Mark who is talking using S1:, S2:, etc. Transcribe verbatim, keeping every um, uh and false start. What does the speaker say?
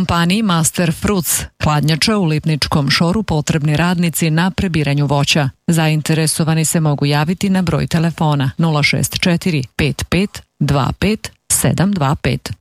S1: Kompaniji Master Fruits hladnjača u Lipničkom Šoru potrebni radnici na prebiranju voća. Zainteresovani se mogu javiti na broj telefona nula šest četiri pet pet dva pet sedam dva pet.